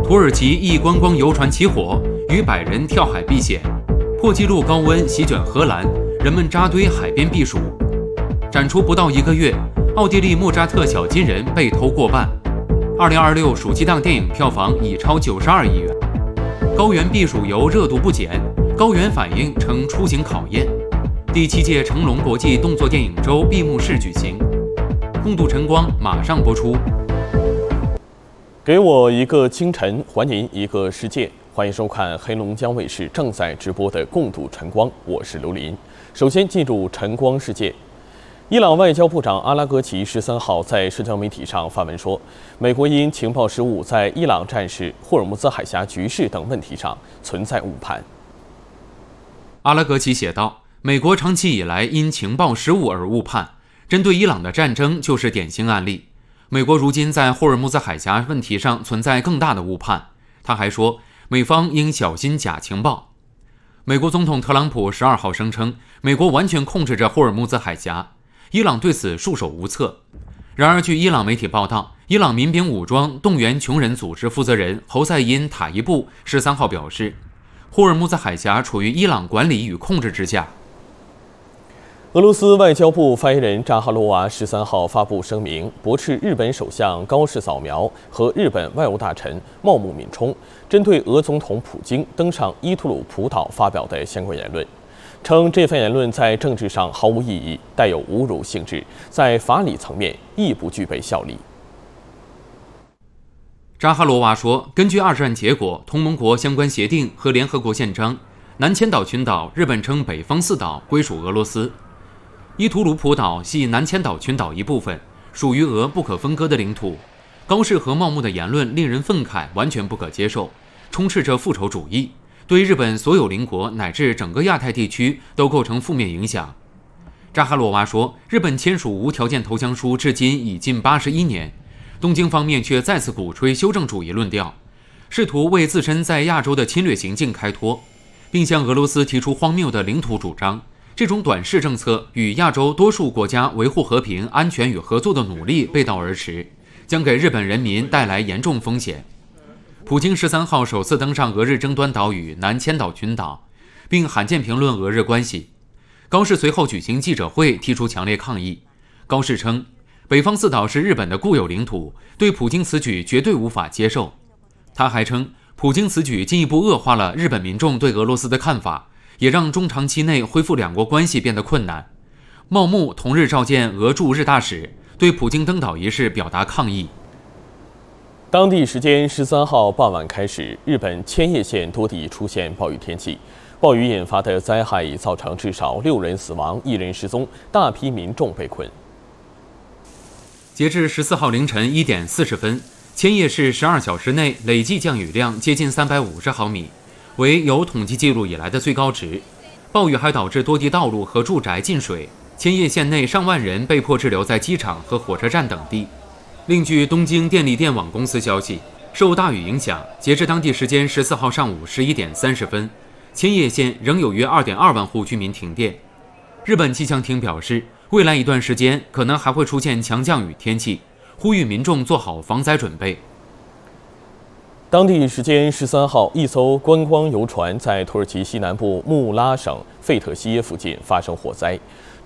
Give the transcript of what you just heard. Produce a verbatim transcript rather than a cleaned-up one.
土耳其一观光游船起火，逾百人跳海避险。破纪录高温席卷荷兰，人们扎堆海边避暑。展出不到一个月，奥地利莫扎特小金人被偷过半。二零二六暑期档电影票房已超九十二亿元。高原避暑游热度不减，高原反应成出行考验。第七届成龙国际动作电影周闭幕式举行，共度晨光马上播出。 给我一个清晨，还您一个世界。欢迎收看黑龙江卫视正在直播的《共度晨光》，我是刘林。首先进入晨光世界。伊朗外交部长阿拉格齐十三号在社交媒体上发文说，美国因情报失误在伊朗战事、霍尔木兹海峡局势等问题上存在误判。 阿拉格齐写道，美国长期以来因情报失误而误判，针对伊朗的战争就是典型案例。美国如今在霍尔木兹海峡问题上存在更大的误判。他还说，美方应小心假情报。美国总统特朗普十二号声称，美国完全控制着霍尔木兹海峡，伊朗对此束手无策。然而，据伊朗媒体报道，伊朗民兵武装动员穷人组织负责人侯赛因·塔伊布十三号表示，霍尔木兹海峡处于伊朗管理与控制之下。 俄罗斯外交部发言人扎哈罗娃十三号发布声明，驳斥日本首相高市早苗和日本外务大臣茂木敏充针对俄总统普京登上伊图鲁普岛发表的相关言论，称这番言论在政治上毫无意义，带有侮辱性质，在法理层面亦不具备效力。 扎哈罗娃说，根据二战结果、同盟国相关协定和联合国宪章，南千岛群岛日本称北方四岛归属俄罗斯。伊图鲁普岛系南千岛群岛一部分，属于俄不可分割的领土。高市和茂木的言论令人愤慨，完全不可接受，充斥着复仇主义，对日本所有邻国乃至整个亚太地区都构成负面影响。扎哈罗娃说，日本签署无条件投降书至今已近八十一年，东京方面却再次鼓吹修正主义论调，试图为自身在亚洲的侵略行径开脱，并向俄罗斯提出荒谬的领土主张。这种短视政策与亚洲多数国家维护和平、安全与合作的努力背道而驰，将给日本人民带来严重风险。普京十三号首次登上俄日争端岛屿南千岛群岛，并罕见评论俄日关系。高市随后举行记者会，提出强烈抗议。高市称，北方四岛是日本的固有领土，对普京此举绝对无法接受。他还称，普京此举进一步恶化了日本民众对俄罗斯的看法，也让中长期内恢复两国关系变得困难。茂木同日召见俄驻日大使，对普京登岛一事表达抗议。 当地时间十三号傍晚开始，日本千叶县多地出现暴雨天气，暴雨引发的灾害已造成至少六人死亡、一人失踪，大批民众被困。 截至十四号凌晨一点四十分，千叶市十二小时内累计降雨量接近三百五十毫米。为有统计记录以来的最高值。暴雨还导致多地道路和住宅进水，千叶县内上万人被迫滞留在机场和火车站等地。另据东京电力电网公司消息，受大雨影响，截至当地时间十四号上午十一点三十分，千叶县仍有约二点二万户居民停电。日本气象厅表示，未来一段时间可能还会出现强降雨天气，呼吁民众做好防灾准备。 当地时间十三号，一艘观光游船在土耳其西南部穆拉省费特西耶附近发生火灾，